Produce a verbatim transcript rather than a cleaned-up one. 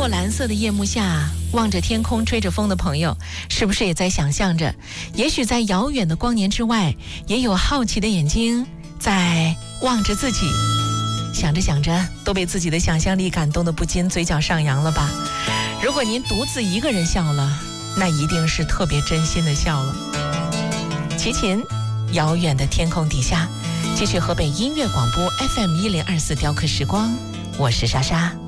阔蓝色的夜幕下，望着天空吹着风的朋友，是不是也在想象着，也许在遥远的光年之外，也有好奇的眼睛在望着自己？想着想着都被自己的想象力感动得不禁嘴角上扬了吧。如果您独自一个人笑了，那一定是特别真心的笑了。齐秦，遥远的天空底下，继续河北音乐广播 F M 一零二四雕刻时光，我是莎莎。